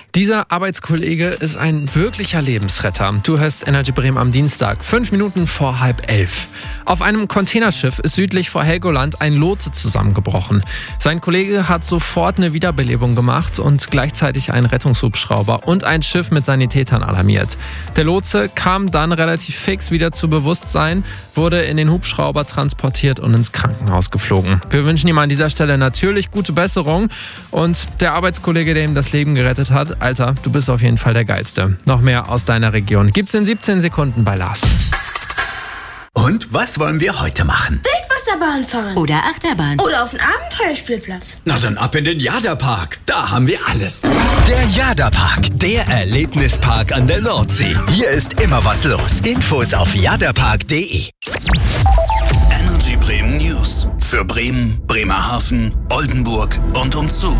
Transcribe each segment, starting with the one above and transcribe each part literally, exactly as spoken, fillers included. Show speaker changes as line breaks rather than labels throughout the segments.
Dieser Arbeitskollege ist ein wirklicher Lebensretter. Du hörst Energy Bremen am Dienstag, fünf Minuten vor halb elf. Auf einem Containerschiff ist südlich vor Helgoland ein Lotse zusammengebrochen. Sein Kollege hat sofort eine Wiederbelebung gemacht und gleichzeitig einen Rettungshubschrauber und ein Schiff mit Sanitätern alarmiert. Der Lotse kam dann relativ fix wieder zu Bewusstsein, wurde in den Hubschrauber transportiert und ins Krankenhaus geflogen. Wir wünschen ihm an dieser Stelle natürlich gute Besserung und der Arbeitskollege, der ihm das Leben gerettet hat, Alter, du bist auf jeden Fall der Geilste. Noch mehr aus deiner Region gibt's in siebzehn Sekunden bei Lars.
Und was wollen wir heute machen?
Wildwasserbahn fahren.
Oder Achterbahn.
Oder auf den Abenteuerspielplatz.
Na dann ab in den Jada-Park. Da haben wir alles. Der Jada-Park, der Erlebnispark an der Nordsee. Hier ist immer was los. Infos auf jadapark punkt de. Energy Bremen News. Für Bremen, Bremerhaven, Oldenburg und umzu.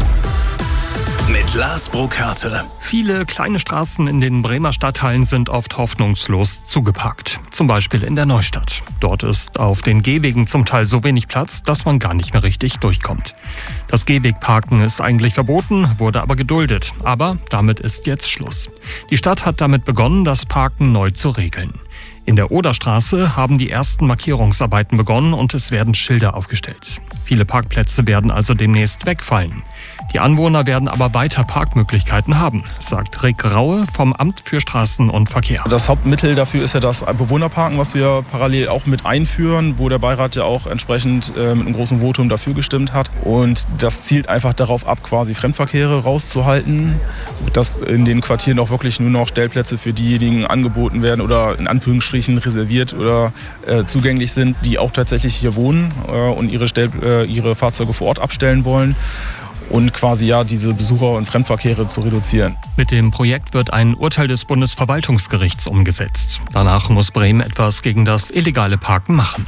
Mit Lars Burkhardt.
Viele kleine Straßen in den Bremer Stadtteilen sind oft hoffnungslos zugeparkt. Zum Beispiel in der Neustadt. Dort ist auf den Gehwegen zum Teil so wenig Platz, dass man gar nicht mehr richtig durchkommt. Das Gehwegparken ist eigentlich verboten, wurde aber geduldet. Aber damit ist jetzt Schluss. Die Stadt hat damit begonnen, das Parken neu zu regeln. In der Oderstraße haben die ersten Markierungsarbeiten begonnen und es werden Schilder aufgestellt. Viele Parkplätze werden also demnächst wegfallen. Die Anwohner werden aber weiter Parkmöglichkeiten haben, sagt Rick Raue vom Amt für Straßen und Verkehr.
Das Hauptmittel dafür ist ja das Bewohnerparken, was wir parallel auch mit einführen, wo der Beirat ja auch entsprechend äh, mit einem großen Votum dafür gestimmt hat. Und das zielt einfach darauf ab, quasi Fremdverkehre rauszuhalten, dass in den Quartieren auch wirklich nur noch Stellplätze für diejenigen angeboten werden oder in Anführungsstrichen reserviert oder äh, zugänglich sind, die auch tatsächlich hier wohnen äh, und ihre, Stell, äh, ihre Fahrzeuge vor Ort abstellen wollen. Und quasi ja diese Besucher- und Fremdverkehre zu reduzieren.
Mit dem Projekt wird ein Urteil des Bundesverwaltungsgerichts umgesetzt. Danach muss Bremen etwas gegen das illegale Parken machen.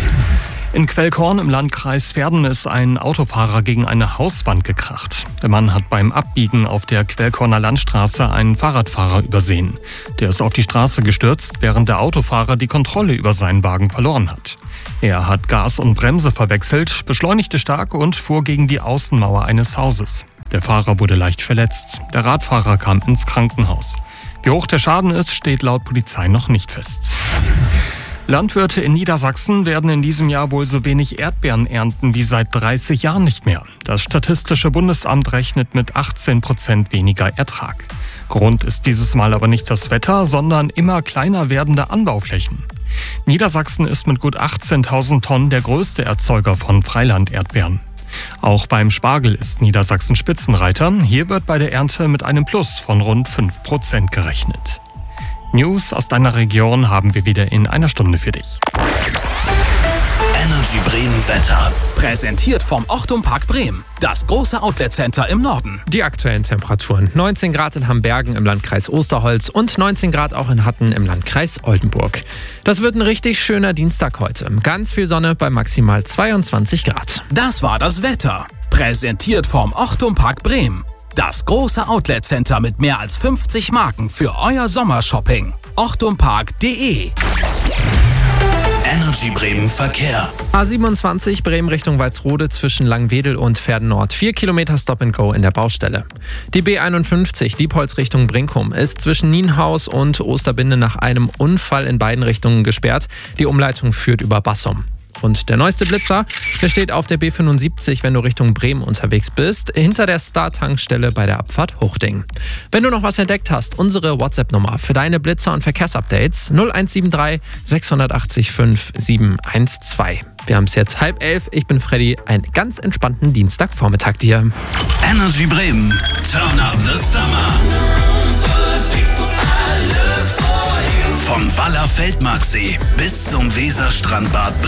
In Quellkorn im Landkreis Verden ist ein Autofahrer gegen eine Hauswand gekracht. Der Mann hat beim Abbiegen auf der Quellkorner Landstraße einen Fahrradfahrer übersehen. Der ist auf die Straße gestürzt, während der Autofahrer die Kontrolle über seinen Wagen verloren hat. Er hat Gas und Bremse verwechselt, beschleunigte stark und fuhr gegen die Außenmauer eines Hauses. Der Fahrer wurde leicht verletzt. Der Radfahrer kam ins Krankenhaus. Wie hoch der Schaden ist, steht laut Polizei noch nicht fest. Landwirte in Niedersachsen werden in diesem Jahr wohl so wenig Erdbeeren ernten wie seit dreißig Jahren nicht mehr. Das Statistische Bundesamt rechnet mit achtzehn Prozent weniger Ertrag. Grund ist dieses Mal aber nicht das Wetter, sondern immer kleiner werdende Anbauflächen. Niedersachsen ist mit gut achtzehntausend Tonnen der größte Erzeuger von Freiland-Erdbeeren. Auch beim Spargel ist Niedersachsen Spitzenreiter. Hier wird bei der Ernte mit einem Plus von rund fünf Prozent gerechnet. News aus deiner Region haben wir wieder in einer Stunde für dich.
Energy Bremen Wetter.
Präsentiert vom Ochtum Park Bremen, das große Outlet-Center im Norden.
Die aktuellen Temperaturen: neunzehn Grad in Hambergen im Landkreis Osterholz und neunzehn Grad auch in Hatten im Landkreis Oldenburg. Das wird ein richtig schöner Dienstag heute. Ganz viel Sonne bei maximal zweiundzwanzig Grad.
Das war das Wetter. Präsentiert vom Ochtum Park Bremen. Das große Outlet-Center mit mehr als fünfzig Marken für euer Sommershopping. ochtumpark punkt de.
Energy Bremen Verkehr.
A siebenundzwanzig Bremen Richtung Walsrode zwischen Langwedel und Verden Nord. Vier Kilometer Stop and Go in der Baustelle. Die B einundfünfzig Diepholz Richtung Brinkum ist zwischen Nienhaus und Osterbinde nach einem Unfall in beiden Richtungen gesperrt. Die Umleitung führt über Bassum. Und der neueste Blitzer, der steht auf der B fünfundsiebzig, wenn du Richtung Bremen unterwegs bist, hinter der Star-Tankstelle bei der Abfahrt Hochding. Wenn du noch was entdeckt hast, unsere WhatsApp-Nummer für deine Blitzer- und Verkehrsupdates null eins sieben drei sechs acht acht fünf sieben eins zwei. Wir haben es jetzt halb elf, ich bin Freddy, einen ganz entspannten Dienstagvormittag dir.
Energy Bremen, turn up the summer. Vom Waller Feldmarksee bis zum Weserstrandbad